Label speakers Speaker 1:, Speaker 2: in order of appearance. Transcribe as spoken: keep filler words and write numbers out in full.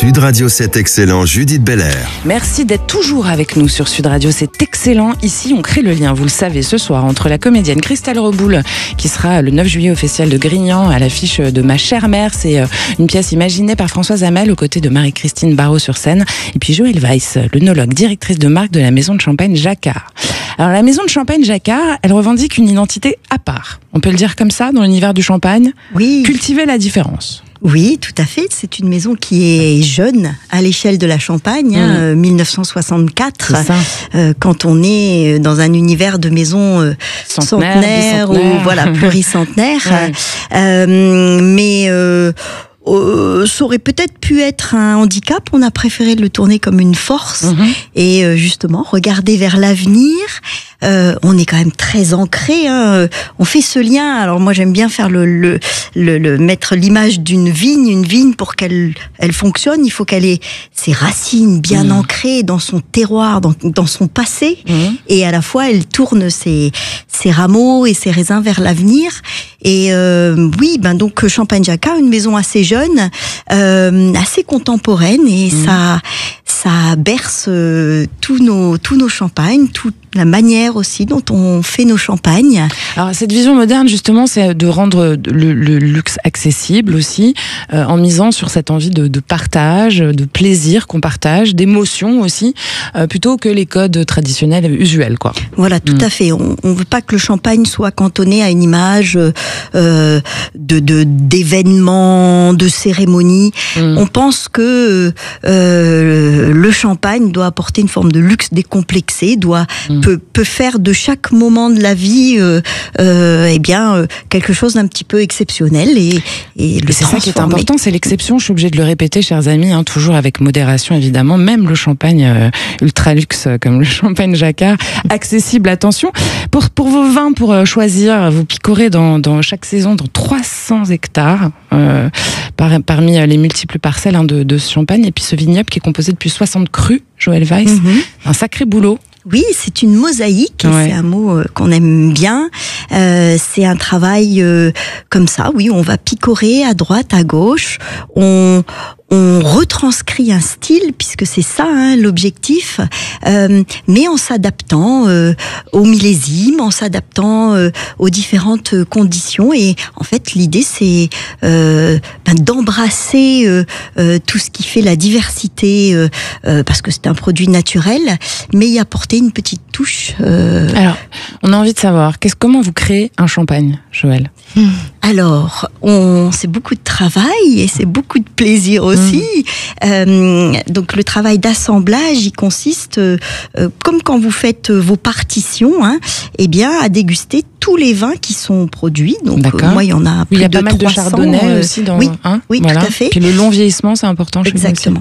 Speaker 1: Sud Radio, c'est excellent, Judith Belair.
Speaker 2: Merci d'être toujours avec nous sur Sud Radio, c'est excellent. Ici, on crée le lien, vous le savez, ce soir, entre la comédienne Christelle Reboul, qui sera le neuf juillet au Festival de Grignan, à l'affiche de Ma chère mère. C'est une pièce imaginée par Françoise Hamel, aux côtés de Marie-Christine Barrault sur scène. Et puis Joëlle Weiss, l'œnologue, directrice de marque de la maison de champagne Jacquard. Alors, la maison de champagne Jacquard, elle revendique une identité à part. On peut le dire comme ça, dans l'univers du champagne.
Speaker 3: Oui.
Speaker 2: Cultiver la différence.
Speaker 3: Oui, tout à fait. C'est une maison qui est jeune à l'échelle de la Champagne, mmh. hein, mille neuf cent soixante-quatre. Euh, quand on est dans un univers de maisons euh,
Speaker 2: centenaire,
Speaker 3: centenaires ou voilà pluricentenaires, ouais. euh, mais euh, Euh, ça aurait peut-être pu être un handicap. On a préféré le tourner comme une force mmh. et euh, justement regarder vers l'avenir. Euh, on est quand même très ancré. Hein. On fait ce lien. Alors moi j'aime bien faire le, le, le, le mettre l'image d'une vigne. Une vigne pour qu'elle elle fonctionne, il faut qu'elle ait ses racines bien mmh. ancrées dans son terroir, dans, dans son passé, mmh. et à la fois elle tourne ses, ses rameaux et ses raisins vers l'avenir. Et euh, oui, ben donc Champagne Jacquard, une maison assez jeune, euh, assez contemporaine, et mmh. ça, ça berce euh, tous nos tous nos champagnes, toute la manière aussi dont on fait nos champagnes.
Speaker 2: Alors cette vision moderne justement, c'est de rendre le, le luxe accessible aussi, euh, en misant sur cette envie de, de partage, de plaisir qu'on partage, d'émotion aussi, euh, plutôt que les codes traditionnels usuels, quoi.
Speaker 3: Voilà, tout mmh. à fait. On ne veut pas que le champagne soit cantonné à une image euh, de, de d'événements, de cérémonies. Mmh. On pense que euh, le champagne doit apporter une forme de luxe décomplexé, doit mmh. Peut, peut faire de chaque moment de la vie euh, euh, eh bien, euh, quelque chose d'un petit peu exceptionnel et, et le
Speaker 2: c'est ça qui est important, c'est l'exception. Je suis obligée de le répéter, chers amis, hein, toujours avec modération évidemment. Même le champagne euh, ultra luxe comme le champagne Jacquard, accessible. Attention, pour pour vos vins, pour euh, choisir, vous picorez dans dans chaque saison dans trois cents hectares euh, par, parmi les multiples parcelles hein, de de ce champagne, et puis ce vignoble qui est composé depuis soixante crus. Joëlle Weiss, mm-hmm. un sacré boulot.
Speaker 3: Oui, c'est une mosaïque,
Speaker 2: ouais.
Speaker 3: c'est un mot euh, qu'on aime bien. Euh, c'est un travail euh, comme ça, oui, on va picorer à droite, à gauche, on on retranscrit un style, puisque c'est ça hein, l'objectif, euh, mais en s'adaptant euh, au millésime, en s'adaptant euh, aux différentes conditions. Et en fait, l'idée, c'est euh, ben, d'embrasser euh, euh, tout ce qui fait la diversité, euh, euh, parce que c'est un produit naturel, mais y apporter une petite touche. Euh...
Speaker 2: Alors, on a envie de savoir, qu'est-ce, comment vous créez un champagne, Joëlle ?
Speaker 3: Mmh. Alors, on, c'est beaucoup de travail et c'est beaucoup de plaisir aussi. Mmh. Euh, donc, le travail d'assemblage, il consiste, euh, comme quand vous faites vos partitions, hein, eh bien, à déguster tous les vins qui sont produits. Donc, euh, moi, il y en a plus
Speaker 2: oui, il y a
Speaker 3: de
Speaker 2: pas mal
Speaker 3: trois cents,
Speaker 2: de chardonnay
Speaker 3: euh,
Speaker 2: aussi dans.
Speaker 3: Oui,
Speaker 2: hein,
Speaker 3: oui,
Speaker 2: voilà.
Speaker 3: tout à fait.
Speaker 2: Puis le long vieillissement, c'est important.
Speaker 3: Exactement.